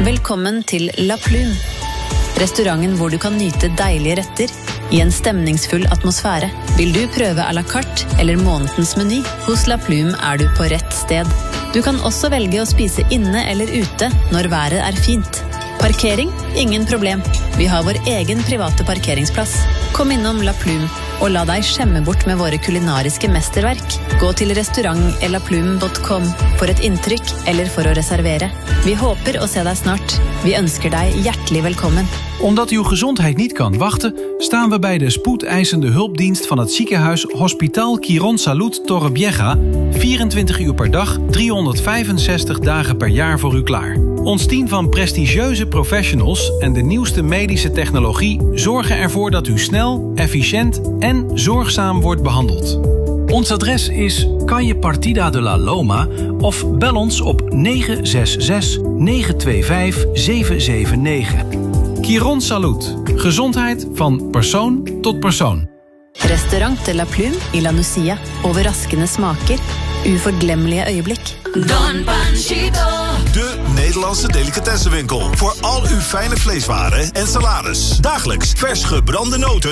Velkommen til La Plume. Restauranten hvor du kan nyte deilige retter i en stemningsfull atmosfære. Vil du prøve à la carte eller månedens meny? Hos La Plume du på rett sted. Du kan også velge å spise inne eller ute når været fint. Parkering? Ingen problem. Vi har vår egen private parkeringsplass. Kom innom La Plume og la deg skjemme bort med våre kulinariske mesterverk. Gå til restaurantelaplume.com for et inntrykk eller for å reservere. Vi håper å se deg snart. Vi ønsker deg hjertelig velkommen. Omdat uw gezondheid niet kan wachten, staan we bij de spoedeisende hulpdienst van het ziekenhuis Hospital Quirónsalud Torrevieja 24 uur per dag, 365 dagen per jaar voor u klaar. Ons team van prestigieuze professionals en de nieuwste medische technologie zorgen ervoor dat u snel, efficiënt en zorgzaam wordt behandeld. Ons adres is Calle Partida de la Loma of bel ons op 966 925 779. Quirónsalud. Gezondheid van persoon tot persoon. Restaurant de La Plume i La Nucia. Overraskende smaker. Uforglemmelige øyeblikk. Don Panchito. De Nederlandse delicatessenwinkel. Voor al uw fijne vleeswaren en salades. Dagelijks vers gebrande noten